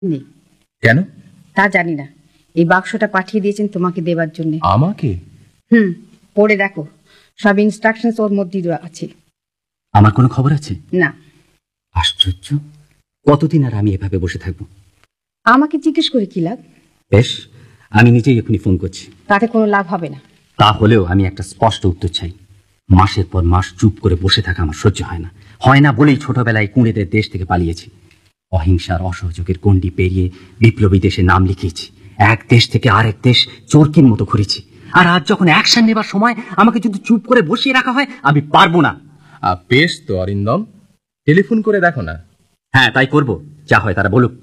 নেই। কেন? তা জানি না, এই বাক্সটা পাঠিয়ে দিয়েছেন তোমাকে দেবার জন্য। আমাকে? পড়ে দেখো, সব ইনস্ট্রাকশনস ওর মধ্যে আছে। আমার কোনো খবর আছে না। আশ্চর্য, কতদিন আর আমি এভাবে বসে থাকবো? আমাকে জিজ্ঞেস করে কি লাভ? বেশ, আমি নিজেই এখনই ফোন করছি। তাতে কোনো লাভ হবে না। তাহলেও আমি একটা স্পষ্ট উত্তর চাই। মাসের পর মাস চুপ করে বসে থাকা আমার সহ্য হয় না বলেই ছোটবেলায় কুঁড়েদের দেশ থেকে পালিয়েছি। অহিংসার অসহযোগের গণ্ডি পেরিয়ে বিপ্লবী দেশে নাম লিখিয়েছি, এক দেশ থেকে আরেক দেশ চোরকির মতো ঘুরেছি। আর আজ যখন অ্যাকশন নেবার সময় আমাকে যদি চুপ করে বসিয়ে রাখা হয়, আমি পারবো না। বেশ তো অরিন্দম, টেলিফোন করে দেখো না। হ্যাঁ, তাই করব, যা হয় তারা বলুক।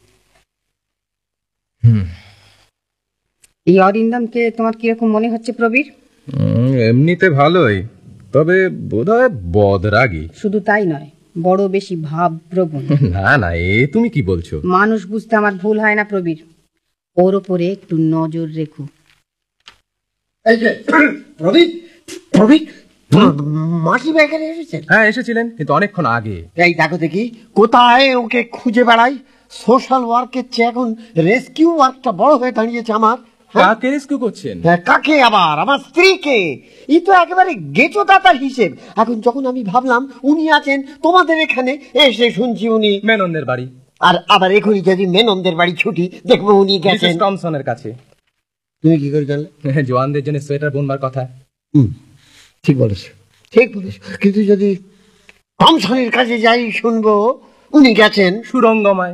এই অরিন্দমকে তোমার কিরকম মনে হচ্ছে প্রবীর? এমনিতে ভালোই, তবে বোধহয় বদরাগী। শুধু তাই নয়, বড় বেশি ভাব প্রবণ। না না, এ তুমি কি বলছো? মানুষ বুঝতে আমার ভুল হয় না প্রবীর। ওর ওপরে একটু নজর রেখো। মাসিমা এখানে এসেছেন? হ্যাঁ এসেছিলেন, কিন্তু অনেকক্ষণ আগে। এই দেখো দেখি কোথায় ওকে খুঁজে বেড়াই। সোশ্যাল ওয়ার্কের চেয়ে এখন রেস্কিউ ওয়ার্কটা বড় হয়ে দাঁড়িয়েছে আমার। কাকে রেস্কিউ করছেন? কাকে আবার? আমার স্ত্রীকে। ই তো একেবারে গেচো দাতার হিসেব। এখন যখন আমি ভাবলাম উনি আছেন তোমাদের এখানে, এসে শুনছি উনি মেননদের বাড়ি। আর আবার এখনই যদি মেননদের বাড়ি ছুটি, দেখবো উনি গেছেন টমসনের কাছে। তুমি কি করে জানলে? জওয়ানদের জন্য সোয়েটার বুনবার কথা। ঠিক বলেছো, ঠিক বলেছো। কিন্তু যদি টমসনের কাছে যাই, শুনবো উনি গেছেন সুরঙ্গমায়।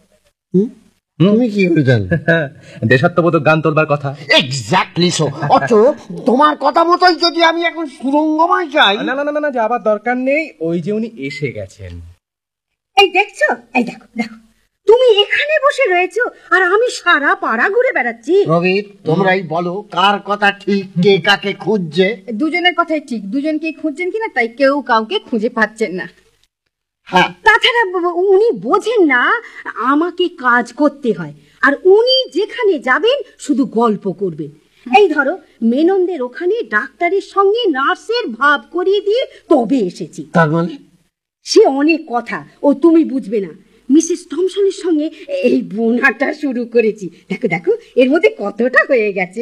তুমি কি করে জানলে? দেশাত্মবোধক গান তোলবার কথা। Exactly so. অথচ তোমার কথা মতোই যদি আমি এখন সুরঙ্গমায় যাই। না না না না, যাবার দরকার নেই, ওই যে উনি এসে গেছেন। এই দেখছো, এই দেখো দেখো, তুমি এখানে বসে রয়েছো আর আমি সারা পাড়া ঘুরে বেড়াচ্ছি। রবি, তোমরাই বলো কার কথা ঠিক, কে কাকে খুঁজছে? দুজনের কথাই ঠিক, দুজনকেই খুঁজছেন কিনা তাই কেউ কাউকে খুঁজে পাচ্ছেন না। তাছাড়া উনি বোঝেন না আমাকে কাজ করতে হয়, আর উনি যেখানে যাবেন শুধু গল্প করবেন। এই ধরো, মেননদের ওখানে ডাক্তারের সঙ্গে নার্সের ভাব করিয়ে দিয়ে তবে এসেছি। তার মানে সে অনেক কথা, ও তুমি বুঝবে না। মিসেস টমসনের সঙ্গে এই বোনাটা শুরু করেছি। দেখো দেখো, এর মধ্যে কতটা হয়ে গেছে।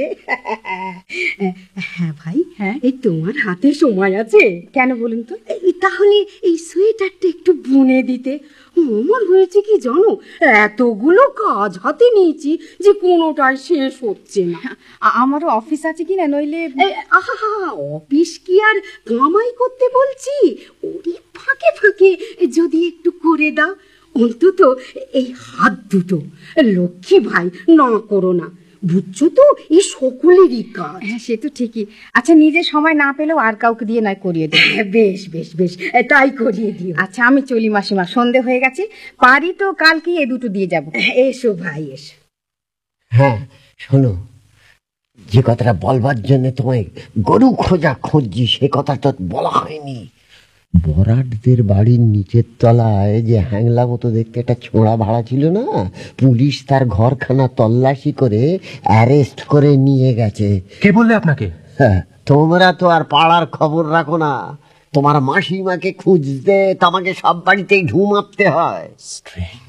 হ্যাঁ ভাই, হ্যাঁ, এই তোমার হাতে সময় আছে? কেন বলুন তো? তাহলে এই সোয়েটারটা একটু বুনে দিতে। আমার হয়েছে কি জানো, এতগুলো কাজ হাতে নিয়েছি যে কোনোটাই শেষ হচ্ছে না। আমারও অফিস আছে কিনা, নইলে। আহা, অফিস কি আর কামাই করতে বলছি? ওরই ফাঁকে ফাঁকে যদি একটু করে দাও, অন্তত এই হাত দুটো। লক্ষ্মী ভাই, না করো না, বুঝছো তো, এই সকলেরই কাজ। হ্যাঁ, সে তো ঠিকই। আচ্ছা, নিজে সময় না পেলেও আর কাউকে দিয়ে নয় করিয়ে দেবো। বেশ বেশ বেশ, তাই করিয়ে দিও। আচ্ছা, আমি চলি মাসিমা, সন্ধে হয়ে গেছে। পারি তো কালকে এ দুটো দিয়ে যাব। এসো ভাই, এসো। হ্যাঁ শোনো, যে কথাটা বলবার জন্য তোমায় গরু খোঁজা খুঁজছি, সে কথাটা বলা হয়নি। বরাটদের বাড়ির নিচের তলায় যে হ্যাংলা মতো দেখতে একটা ছোঁড়া ভাড়া ছিল না, পুলিশ তার ঘরখানা তল্লাশি করে অ্যারেস্ট করে নিয়ে গেছে। কে বললে আপনাকে? হ্যাঁ, তোমরা তো আর পাড়ার খবর রাখো না। তোমার মাসিমাকে খুঁজতে তোমাকে সব বাড়িতেই ঢু মাপতে হয়। স্ট্রেঞ্জ।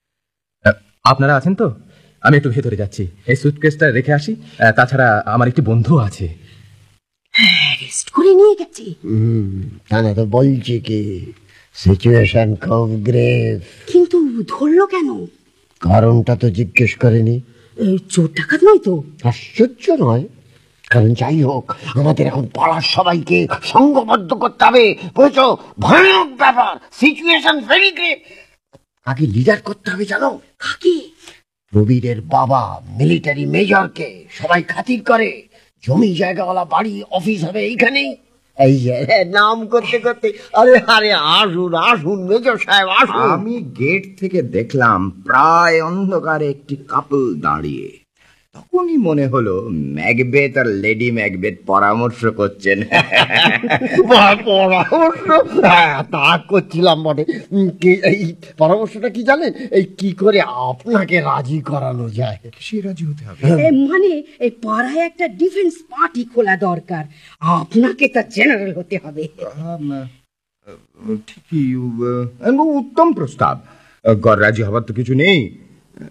আপনারা আছেন তো? আমি একটু ভেতরে যাচ্ছি, এই সুটকেসটা রেখে আসি। তাছাড়া আমার একটি বন্ধু আছে। অ্যারেস্ট করে নিয়ে গেছে? তা না তো বলছি কি, সিচুয়েশন খুব গ্রেভ। কিন্তু ধরলো কেন? কারণটা তো জিজ্ঞেস করেনি। চোর ডাকাত নয় তো? আশ্চর্য নয়, কারণ যাই হোক, আমাদের এখন পাড়ার সবাইকে সংঘবদ্ধ করতে হবে, বুঝছো? ভয়ানক ব্যাপার, সিচুয়েশন ভেরি গ্রেভ। আগে লিডার করতে হবে, জানো কাকে? প্রবীরের বাবা মিলিটারি মেজরকে সবাই খাতির করে। জমি জায়গাওয়ালা বাড়ি অফিস হবে এইখানেই। এই যে নাম করতে করতে, আরে আরে আসুন আসুন মেজর সাহেব আসুন। আমি গেট থেকে দেখলাম প্রায় অন্ধকারে একটি কাপল দাঁড়িয়ে। তখনই মনে হলো ম্যাকবেথ আর লেডি ম্যাকবেথ পরামর্শ করছেন। পরামর্শ? তা করছিলাম বটে। এই পরামর্শটা কি জানেন? এই কি করে আপনাকে রাজি করানো যায়। সে রাজি হতে হবে? মানে এই পাড়ায় একটা ডিফেন্স পার্টি খোলা দরকার, আপনাকে তা জেনারেল হতে হবে। ঠিকই, উত্তম প্রস্তাব। গড় রাজি হবার তো কিছু নেই।